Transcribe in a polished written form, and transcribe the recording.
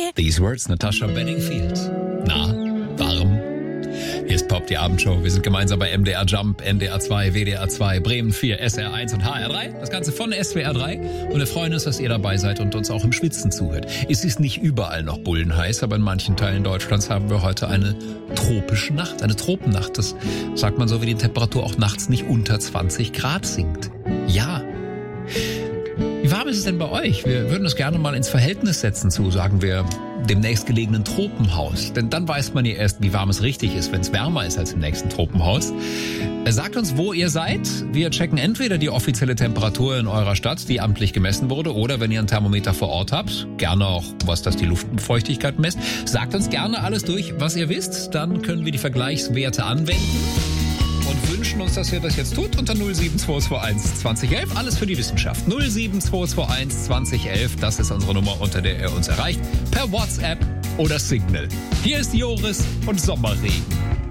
These Words, Natasha Bedingfield. Na, warm? Hier ist Pop, die Abendshow. Wir sind gemeinsam bei MDR Jump, NDR 2, WDR 2, Bremen 4, SR 1 und HR 3. Das Ganze von SWR 3. Und wir freuen uns, dass ihr dabei seid und uns auch im Schwitzen zuhört. Es ist nicht überall noch bullenheiß, aber in manchen Teilen Deutschlands haben wir heute eine tropische Nacht, eine Tropennacht. Das sagt man so, wie die Temperatur auch nachts nicht unter 20 Grad sinkt. Ja. Wie warm ist es denn bei euch? Wir würden es gerne mal ins Verhältnis setzen zu, sagen wir, dem nächstgelegenen Tropenhaus. Denn dann weiß man ja erst, wie warm es richtig ist, wenn es wärmer ist als im nächsten Tropenhaus. Sagt uns, wo ihr seid. Wir checken entweder die offizielle Temperatur in eurer Stadt, die amtlich gemessen wurde, oder wenn ihr ein Thermometer vor Ort habt, gerne auch, was das die Luftfeuchtigkeit misst. Sagt uns gerne alles durch, was ihr wisst. Dann können wir die Vergleichswerte anwenden. Und wünschen uns, dass ihr das jetzt tut unter 07221 2011. Alles für die Wissenschaft. 07221 2011. Das ist unsere Nummer, unter der ihr uns erreicht. Per WhatsApp oder Signal. Hier ist Joris und Sommerregen.